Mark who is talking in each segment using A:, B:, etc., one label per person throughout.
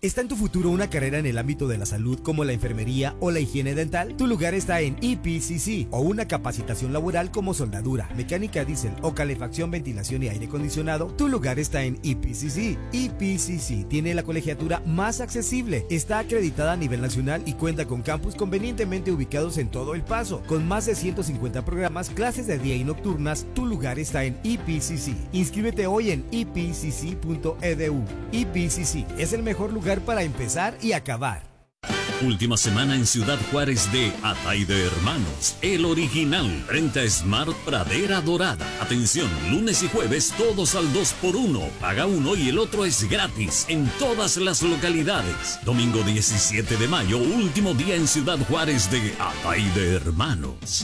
A: ¿Está en tu futuro una carrera en el ámbito de la salud como la enfermería o la higiene dental? Tu lugar está en EPCC, o una capacitación laboral como soldadura, mecánica diésel o calefacción, ventilación y aire acondicionado. Tu lugar está en EPCC. EPCC tiene la colegiatura más accesible, está acreditada a nivel nacional y cuenta con campus convenientemente ubicados en todo El Paso. Con más de 150 programas, clases de día y nocturnas, tu lugar está en EPCC. Inscríbete hoy en epcc.edu. EPCC es el mejor lugar para empezar y acabar.
B: Última semana en Ciudad Juárez de Ataide Hermanos, el original, frente a Smart Pradera Dorada. Atención, lunes y jueves todos al 2x1. Paga uno y el otro es gratis en todas las localidades. Domingo 17 de mayo, último día en Ciudad Juárez de Ataide Hermanos.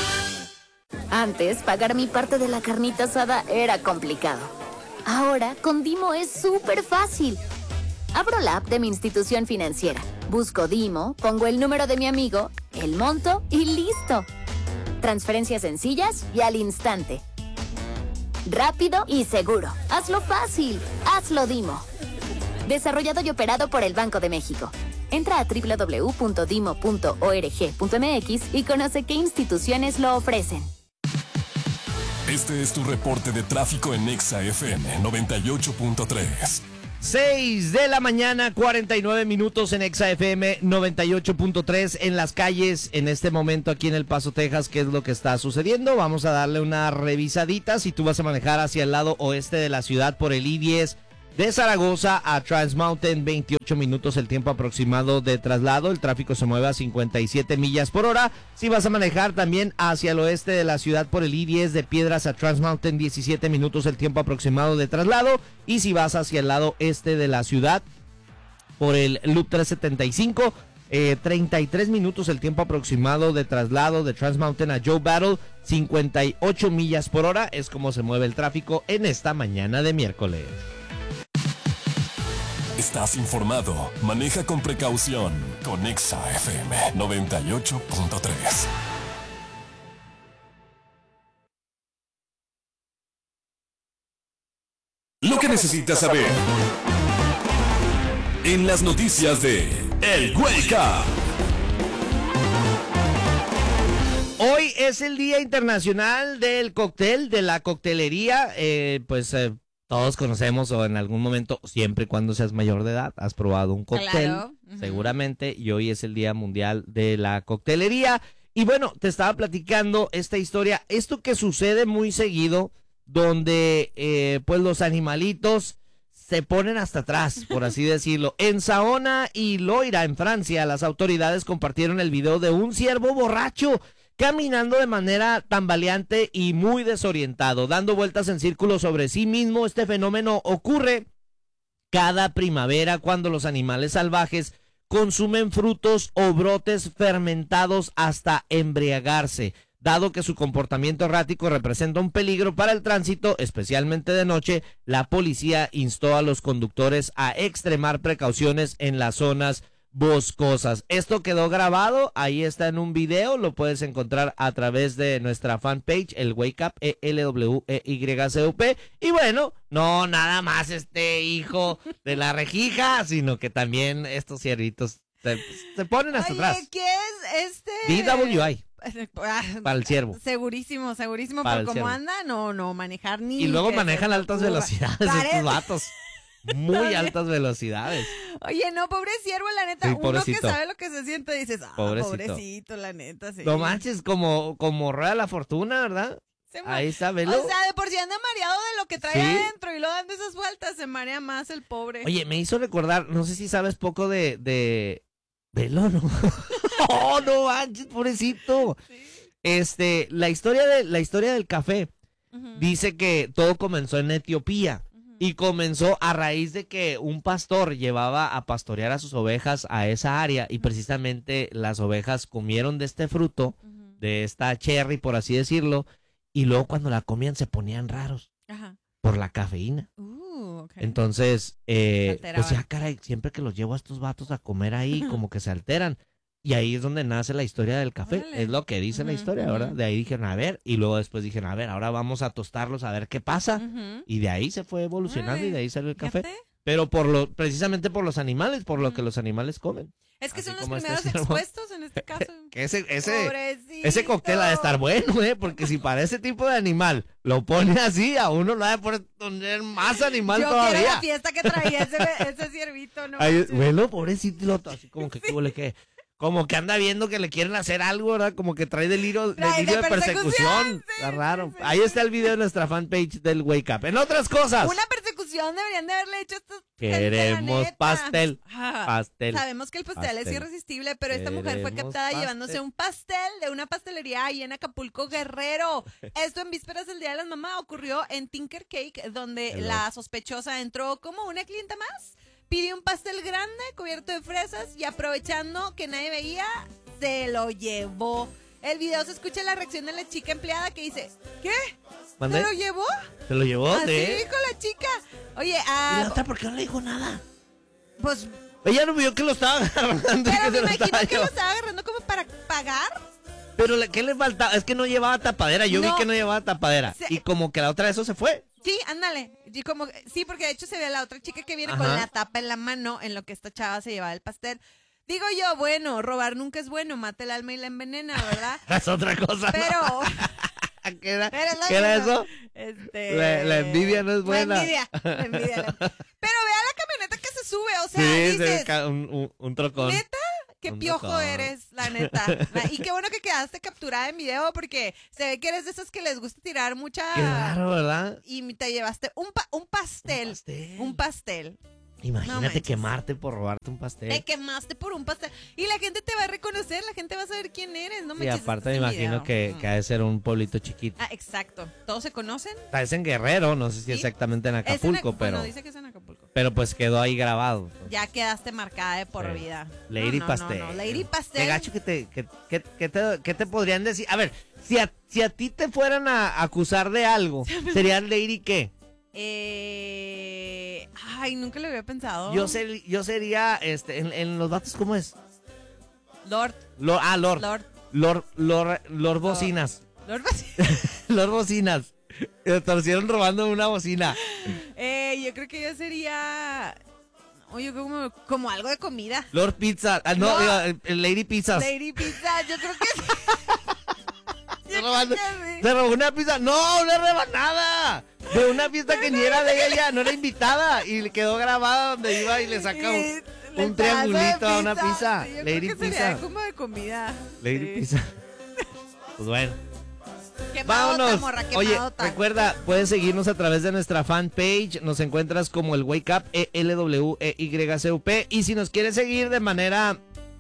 C: Antes, pagar mi parte de la carnita asada era complicado. Ahora, con Dimo es súper fácil. Abro la app de mi institución financiera, busco Dimo, pongo el número de mi amigo, el monto y listo. Transferencias sencillas y al instante. Rápido y seguro. Hazlo fácil. Hazlo Dimo. Desarrollado y operado por el Banco de México. Entra a www.dimo.org.mx y conoce qué instituciones lo ofrecen.
D: Este es tu reporte de tráfico en Exa FM 98.3.
E: 6 de la mañana, 49 minutos en Exa FM 98.3 en las calles en este momento aquí en El Paso, Texas. ¿Qué es lo que está sucediendo? Vamos a darle una revisadita. Si tú vas a manejar hacia el lado oeste de la ciudad por el I-10 de Zaragoza a Trans Mountain, 28 minutos el tiempo aproximado de traslado. El tráfico se mueve a 57 millas por hora. Si vas a manejar también hacia el oeste de la ciudad por el I-10 de Piedras a Trans Mountain, 17 minutos el tiempo aproximado de traslado. Y si vas hacia el lado este de la ciudad por el Loop 375, 33 minutos el tiempo aproximado de traslado de Trans Mountain a Joe Battle, 58 millas por hora. Es como se mueve el tráfico en esta mañana de miércoles.
D: Estás informado. Maneja con precaución con Exa FM 98.3. Lo que necesitas saber en las noticias de El Wake Up.
E: Hoy es el Día Internacional del Cóctel, de la coctelería. Todos conocemos, o en algún momento, siempre y cuando seas mayor de edad, has probado un cóctel, claro. Seguramente, y hoy es el Día Mundial de la Coctelería. Y bueno, te estaba platicando esta historia, esto que sucede muy seguido, donde pues los animalitos se ponen hasta atrás, por así decirlo. En Saona y Loira, en Francia, las autoridades compartieron el video de un ciervo borracho caminando de manera tambaleante y muy desorientado, dando vueltas en círculos sobre sí mismo. Este fenómeno ocurre cada primavera cuando los animales salvajes consumen frutos o brotes fermentados hasta embriagarse. Dado que su comportamiento errático representa un peligro para el tránsito, especialmente de noche, la policía instó a los conductores a extremar precauciones en las zonas boscosas. Esto quedó grabado, ahí está en un video, lo puedes encontrar a través de nuestra fanpage, el Wake Up, ELWEYCUP. Y bueno, no nada más este hijo de la rejija, sino que también estos ciervitos se ponen hasta atrás.
F: ¿Qué es
E: DWI. Para el ciervo.
F: Segurísimo,
E: para
F: por cómo anda, no manejar ni.
E: Y luego manejan altas velocidades estos vatos. Muy altas velocidades.
F: Oye, no, pobre ciervo, la neta.
E: Sí,
F: uno
E: pobrecito.
F: que sabe lo que se siente, dices, pobrecito, la neta, sí.
E: No manches, como Rueda de la Fortuna, ¿verdad? Ahí está, velo.
F: O sea, de por sí anda mareado de lo que trae adentro y luego dando esas vueltas, se marea más el pobre.
E: Oye, me hizo recordar, no sé si sabes poco de velo, ¿no? Oh, no manches, pobrecito. Sí. La historia del café dice que todo comenzó en Etiopía. Y comenzó a raíz de que un pastor llevaba a pastorear a sus ovejas a esa área y precisamente las ovejas comieron de este fruto, de esta cherry, por así decirlo, y luego cuando la comían se ponían raros por la cafeína.
F: Okay.
E: Entonces, pues ya caray, siempre que los llevo a estos vatos a comer ahí, como que se alteran. Y ahí es donde nace la historia del café. Órale. Es lo que dice la historia, ¿verdad? De ahí dijeron, a ver, y luego después dijeron, a ver, ahora vamos a tostarlos a ver qué pasa. Y de ahí se fue evolucionando. Órale. Y de ahí salió el café. pero precisamente por los animales, por lo que los animales comen.
F: Es que
E: Así
F: son los
E: como este
F: primeros
E: ciervo.
F: expuestos en este caso.
E: Que ese
F: Pobrecito.
E: cóctel ha de estar bueno, porque si para ese tipo de animal lo pone así, a uno lo ha de poner más animal
F: Yo
E: todavía.
F: quiero la fiesta que traía ese ciervito, ¿no?
E: Ay, bueno, pobrecito, así como que, como que anda viendo que le quieren hacer algo, ¿verdad? Como que trae delirio de persecución.
F: sí,
E: Está raro.
F: sí, sí.
E: Ahí está el video de nuestra fanpage del Wake Up. En otras cosas.
F: Una persecución deberían de haberle hecho estos.
E: Queremos pastel. Pastel.
F: Sabemos que el pastel es irresistible, pero esta mujer fue
E: Queremos
F: captada
E: pastel.
F: llevándose un pastel de una pastelería ahí en Acapulco, Guerrero. Esto en vísperas del Día de las Mamás ocurrió en Tinker Cake, donde la sospechosa entró como una clienta más. Pidió un pastel grande cubierto de fresas y aprovechando que nadie veía, se lo llevó. El video se escucha la reacción de la chica empleada que dice, ¿qué?
E: ¿Mandé?
F: ¿Se lo llevó?
E: ¿Se lo llevó?
F: Así
E: ¿Sí?
F: dijo la chica. Oye,
E: ¿Y la otra por qué no le dijo nada?
F: pues,
E: Ella no vio que lo estaba agarrando. y
F: pero me
E: se lo
F: imagino
E: estaba
F: que lo
E: llevando.
F: estaba agarrando como para pagar.
E: Pero ¿qué le faltaba? Es que no llevaba tapadera. Yo vi
F: No.
E: que no llevaba tapadera.
F: Se-
E: Y como que la otra de eso se fue.
F: Sí, ándale. Y como, sí, porque de hecho se ve a la otra chica que viene
E: Ajá.
F: con la tapa en la mano en lo que esta chava se llevaba el pastel. Digo yo, bueno, robar nunca es bueno, mata el alma y la envenena, ¿verdad?
E: Es otra cosa. ¿no?
F: Pero,
E: ¿Qué era,
F: pero no,
E: ¿Qué era
F: no,
E: eso?
F: La
E: envidia no es buena.
F: La envidia. Pero vea la camioneta que se sube, o sea,
E: Sí,
F: dices,
E: un trocón.
F: ¿neta? Qué
E: Un
F: piojo
E: trocón.
F: eres, la neta. Y qué bueno que quedaste capturada en video porque se ve que eres de esas que les gusta tirar mucha...
E: Qué raro, ¿verdad?
F: Y te llevaste un pastel. Un pastel. No
E: Imagínate
F: manches.
E: quemarte por robarte un pastel.
F: Te quemaste por un pastel. Y la gente te va a reconocer, la gente va a saber quién eres. No
E: Y
F: manches,
E: aparte me
F: este es mi
E: imagino
F: video.
E: que ha de ser un pueblito chiquito.
F: Ah, exacto. ¿Todos se conocen?
E: Es en Guerrero, no sé si
F: Sí.
E: exactamente en
F: Es en
E: Acapulco,
F: Ac-
E: pero,
F: Bueno, dice que es en Acapulco.
E: pero pues quedó ahí grabado.
F: Ya quedaste marcada de por
E: Sí.
F: vida.
E: Lady
F: No,
E: Pastel.
F: No, Lady Pastel.
E: Qué gacho que te podrían decir. A ver, si a ti te fueran a acusar de algo, ¿serías Lady qué?
F: Ay, nunca lo había pensado.
E: Yo sería, en los vatos, ¿cómo es?
F: Lord.
E: Lord. Lord Bocinas.
F: Lord.
E: Lord Bocinas. Me torcieron robando una bocina.
F: Yo creo que yo sería... Oye, como algo de comida.
E: Lord Pizza. Ah, no,
F: No.
E: digo, el Lady Pizzas.
F: Lady Pizza, yo creo que sí.
E: Se robando-
F: creo que sí.
E: Se robó una pizza. No, una rebanada. De una fiesta que ni era de ella, no era invitada. Y le quedó grabada donde iba y le saca un
F: Le
E: triangulito
F: trazo de
E: a una pizza.
F: Sí, yo
E: Lady
F: creo que sería
E: Pizza.
F: como de comida.
E: Lady
F: Sí.
E: Pizza. Pues bueno.
F: Quemadota,
E: Vámonos.
F: morra,
E: Oye,
F: quemadota.
E: recuerda, puedes seguirnos a través de nuestra fanpage. Nos encuentras como el Wake Up, ELWEYCUP. Y si nos quieres seguir de manera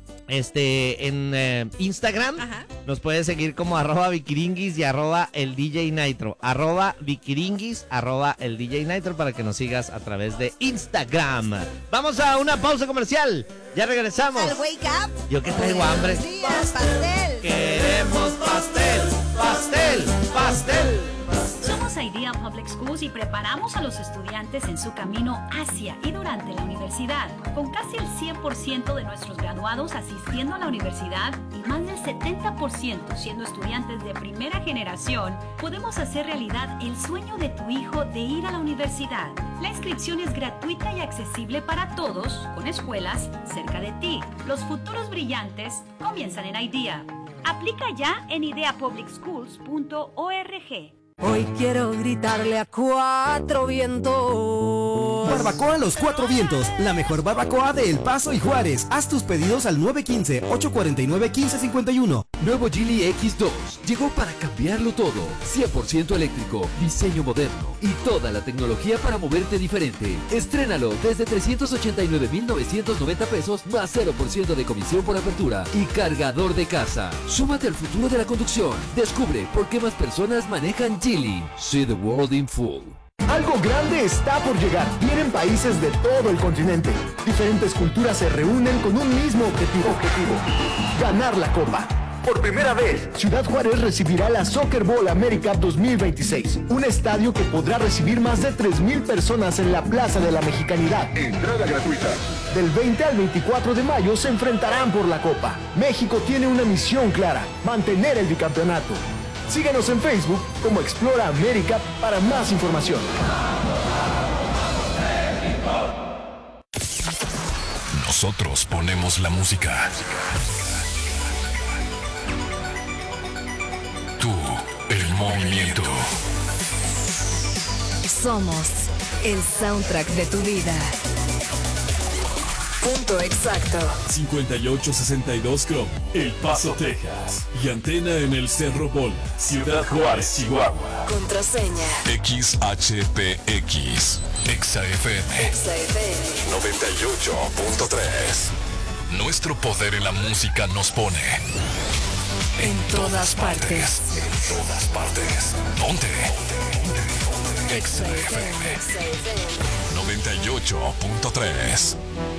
E: en Instagram,
F: Ajá.
E: nos puedes seguir como @vikiringis y @el DJ Nitro. @vikiringis, @el DJ Nitro para que nos sigas a través de Instagram. Vamos a una pausa comercial. Ya regresamos.
F: Al wake up.
E: Yo que traigo hambre.
F: Sí, al pastel.
E: Queremos pastel, pastel, pastel.
G: Somos Idea Public Schools y preparamos a los estudiantes en su camino hacia y durante la universidad. Con casi el 100% de nuestros graduados asistiendo a la universidad y más del 70% siendo estudiantes de primera generación, podemos hacer realidad el sueño de tu hijo de ir a la universidad. La inscripción es gratuita y accesible para todos, con escuelas cerca de ti. Los futuros brillantes comienzan en Idea. Aplica ya en ideapublicschools.org.
H: Hoy quiero gritarle a cuatro vientos.
A: Barbacoa Los Cuatro Vientos, la mejor barbacoa de El Paso y Juárez. Haz tus pedidos al 915-849-1551.
I: Nuevo Geely X2 llegó para cambiarlo todo. 100% eléctrico, diseño moderno y toda la tecnología para moverte diferente. Estrénalo desde 389,990 pesos más 0% de comisión por apertura y cargador de casa. Súmate al futuro de la conducción. Descubre por qué más personas manejan Geely. See the world in full.
J: Algo grande está por llegar. Vienen países de todo el continente. Diferentes culturas se reúnen con un mismo objetivo. Ganar la Copa. Por primera vez, Ciudad Juárez recibirá la Soccer Bowl America 2026. Un estadio que podrá recibir más de 3,000 personas en la Plaza de la Mexicanidad. Entrada gratuita. Del 20 al 24 de mayo se enfrentarán por la Copa. México tiene una misión clara: mantener el bicampeonato. Síguenos en Facebook como Explora América para más información.
D: Nosotros ponemos la música. Tú, el movimiento.
H: Somos el soundtrack de tu vida. Punto exacto.
D: 5862 Chrome, El Paso, Texas. Y antena en el Cerro Bola, Ciudad Juárez, Chihuahua.
H: Contraseña.
D: XHPX. ExaFM.
H: XFM
D: 98.3. Nuestro poder en la música nos pone
H: en todas partes.
D: En todas partes. Ponte. XFM 98.3.